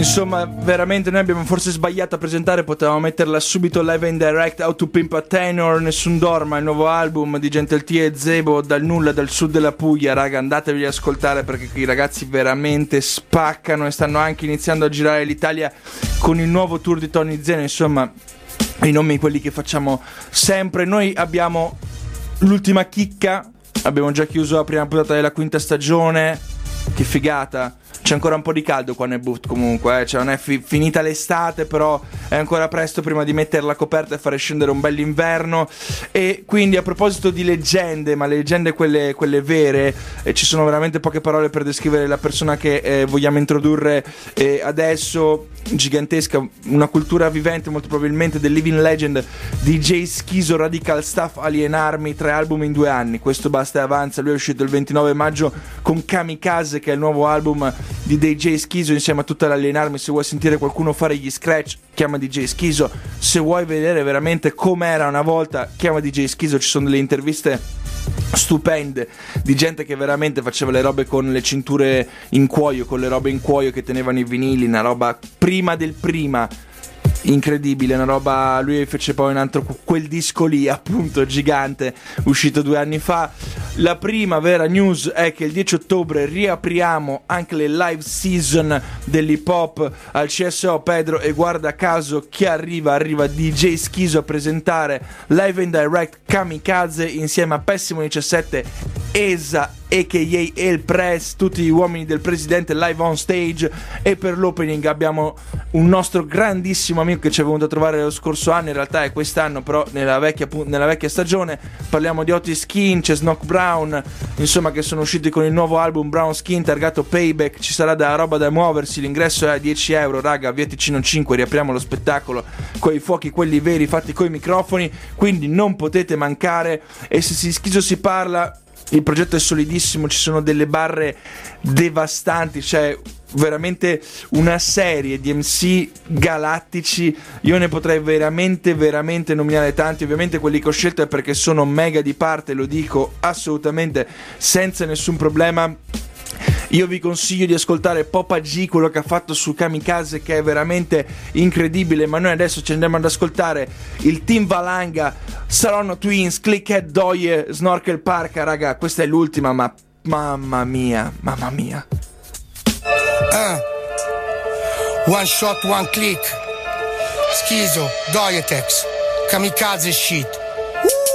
Insomma, veramente noi abbiamo forse sbagliato a presentare, potevamo metterla subito live in direct. How to Pimp a Tenor, Nessun Dorma, il nuovo album di Gentle T e Zebo, dal nulla, dal sud della Puglia. Raga, andatevi ad ascoltare perché i ragazzi veramente spaccano e stanno anche iniziando a girare l'Italia con il nuovo tour di Tony Zeno. Insomma, i nomi quelli che facciamo sempre. Noi abbiamo l'ultima chicca, abbiamo già chiuso la prima puntata della quinta stagione. Che figata. C'è ancora un po' di caldo qua nel boot comunque, cioè non è finita l'estate, però è ancora presto prima di mettere la coperta e fare scendere un bell'inverno. E quindi, a proposito di leggende, ma le leggende quelle vere, ci sono veramente poche parole per descrivere la persona che vogliamo introdurre adesso, gigantesca, una cultura vivente molto probabilmente, del living legend DJ Schizo, Radical Stuff, Alienarmi, 3 album in 2 anni, questo basta e avanza. Lui è uscito il 29 maggio con Kamikaze, che è il nuovo album di DJ Schizo insieme a tutta l'Alienarmi. Se vuoi sentire qualcuno fare gli scratch, chiama DJ Schizo. Se vuoi vedere veramente com'era una volta, chiama DJ Schizo. Ci sono delle interviste stupende di gente che veramente faceva le robe con le cinture in cuoio, con le robe in cuoio che tenevano i vinili, una roba prima del prima, incredibile, una roba. Lui fece poi un altro, quel disco lì appunto gigante, uscito 2 anni fa. La prima vera news è che il 10 ottobre riapriamo anche le live season dell'hip hop al CSO Pedro, e guarda caso chi arriva DJ Schizo a presentare live in direct Kamikaze insieme a Pessimo 17, Esa a.k.a. El Press, tutti gli uomini del presidente live on stage. E per l'opening abbiamo un nostro grandissimo amico che ci è venuto a trovare lo scorso anno, in realtà è quest'anno però nella vecchia stagione. Parliamo di Otis Skin, c'è Snock Brown, insomma, che sono usciti con il nuovo album Brown Skin targato Payback. Ci sarà della roba da muoversi, l'ingresso è a 10 euro, raga, via Ticino 5, riapriamo lo spettacolo coi fuochi, quelli veri, fatti coi microfoni, quindi non potete mancare. E se si Schizo si parla, il progetto è solidissimo, ci sono delle barre devastanti, cioè veramente una serie di MC galattici. Io ne potrei veramente nominare tanti. Ovviamente quelli che ho scelto è perché sono mega di parte, lo dico assolutamente senza nessun problema. Io vi consiglio di ascoltare Popa G, quello che ha fatto su Kamikaze, che è veramente incredibile. Ma noi adesso ci andiamo ad ascoltare il Team Valanga, Saronno Twins, Clickhead Doye, Snorkel Park. Raga, questa è l'ultima, ma mamma mia. One shot, one click. Schizo, Doyetex, Kamikaze shit.